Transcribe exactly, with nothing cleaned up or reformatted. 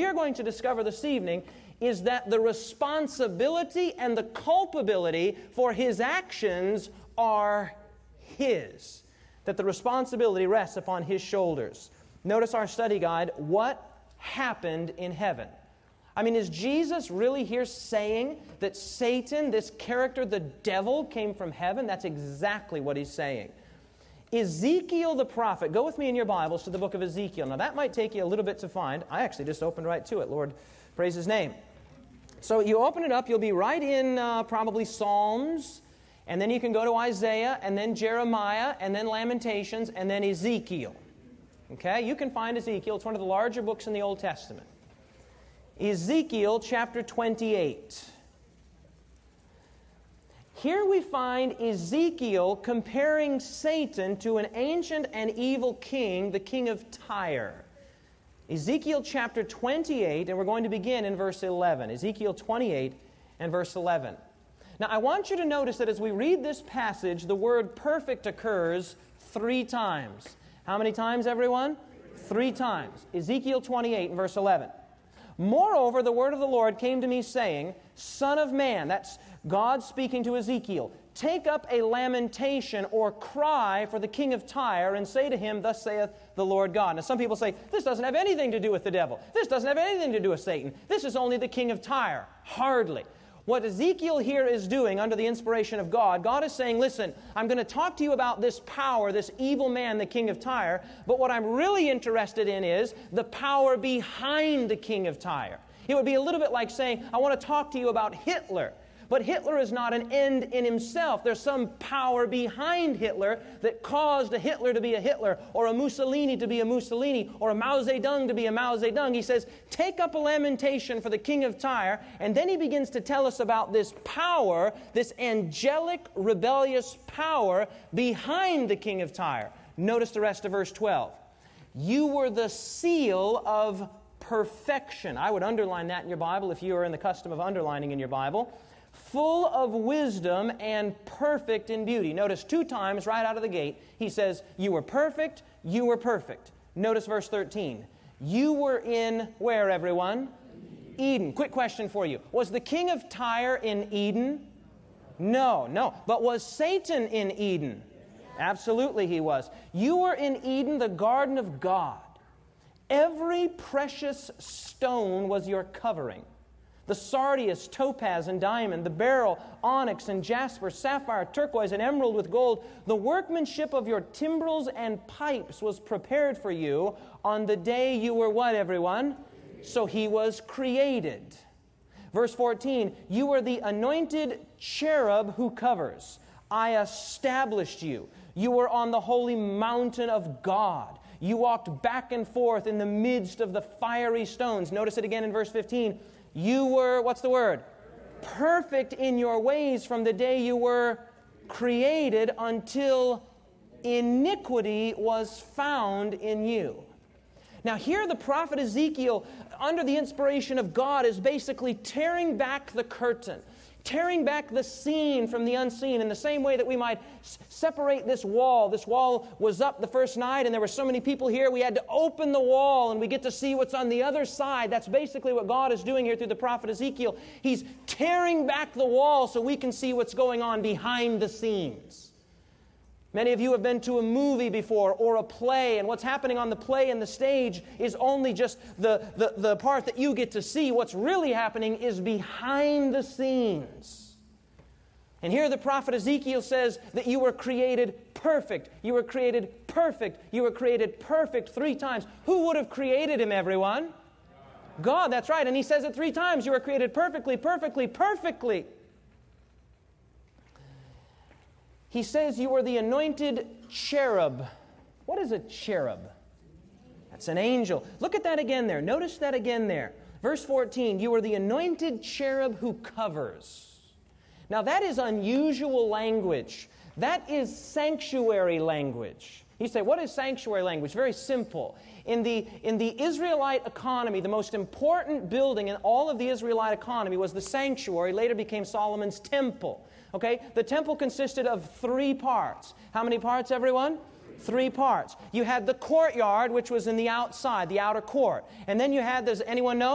are going to discover this evening is that the responsibility and the culpability for his actions are his. That the responsibility rests upon his shoulders. Notice our study guide, what happened in heaven? I mean, is Jesus really here saying that Satan, this character, the devil, came from heaven? That's exactly what he's saying. Ezekiel the prophet, go with me in your Bibles to the book of Ezekiel. Now that might take you a little bit to find. I actually just opened right to it. Lord, praise His name. So you open it up, you'll be right in uh, probably Psalms, and then you can go to Isaiah, and then Jeremiah, and then Lamentations, and then Ezekiel. Okay, you can find Ezekiel. It's one of the larger books in the Old Testament. Ezekiel chapter twenty-eight. Here we find Ezekiel comparing Satan to an ancient and evil king, the king of Tyre. Ezekiel chapter twenty-eight, and we're going to begin in verse eleven. Ezekiel twenty-eight and verse eleven. Now I want you to notice that as we read this passage, the word perfect occurs three times. How many times, everyone? Three times. Ezekiel twenty-eight and verse eleven. Moreover, the word of the Lord came to me, saying, Son of man, that's God speaking to Ezekiel, take up a lamentation or cry for the king of Tyre, and say to him, Thus saith the Lord God. Now some people say, this doesn't have anything to do with the devil. This doesn't have anything to do with Satan. This is only the king of Tyre. Hardly. What Ezekiel here is doing under the inspiration of God, God is saying, listen, I'm going to talk to you about this power, this evil man, the king of Tyre, but what I'm really interested in is the power behind the king of Tyre. It would be a little bit like saying, I want to talk to you about Hitler. But Hitler is not an end in himself. There's some power behind Hitler that caused a Hitler to be a Hitler, or a Mussolini to be a Mussolini, or a Mao Zedong to be a Mao Zedong. He says, take up a lamentation for the king of Tyre, and then he begins to tell us about this power, this angelic, rebellious power behind the king of Tyre. Notice the rest of verse twelve. You were the seal of perfection. I would underline that in your Bible if you are in the custom of underlining in your Bible. Full of wisdom and perfect in beauty. Notice two times right out of the gate, he says, you were perfect, you were perfect. Notice verse thirteen. You were in, where everyone? Eden. Quick question for you. Was the king of Tyre in Eden? No, no. But was Satan in Eden? Absolutely he was. You were in Eden, the garden of God. Every precious stone was your covering. The sardius, topaz, and diamond, the beryl, onyx, and jasper, sapphire, turquoise, and emerald with gold. The workmanship of your timbrels and pipes was prepared for you on the day you were what, everyone? So he was created. Verse fourteen, you were the anointed cherub who covers. I established you. You were on the holy mountain of God. You walked back and forth in the midst of the fiery stones. Notice it again in verse fifteen. You were, what's the word? Perfect in your ways from the day you were created until iniquity was found in you. Now here the prophet Ezekiel, under the inspiration of God, is basically tearing back the curtain, tearing back the seen from the unseen, in the same way that we might s- separate this wall. This wall was up the first night and there were so many people here, we had to open the wall and we get to see what's on the other side. That's basically what God is doing here through the prophet Ezekiel. He's tearing back the wall so we can see what's going on behind the scenes. Many of you have been to a movie before or a play, and what's happening on the play and the stage is only just the, the, the part that you get to see. What's really happening is behind the scenes. And here the prophet Ezekiel says that you were created perfect. You were created perfect. You were created perfect three times. Who would have created him, everyone? God, that's right. And he says it three times. You were created perfectly, perfectly, perfectly. He says you were the anointed cherub. What is a cherub? That's an angel. Look at that again there. Notice that again there. Verse fourteen, you were the anointed cherub who covers. Now that is unusual language. That is sanctuary language. You say, what is sanctuary language? Very simple. In the, in the Israelite economy, the most important building in all of the Israelite economy was the sanctuary, later became Solomon's temple. Okay? The temple consisted of three parts. How many parts, everyone? Three parts. You had the courtyard, which was in the outside, the outer court. And then you had, does anyone know?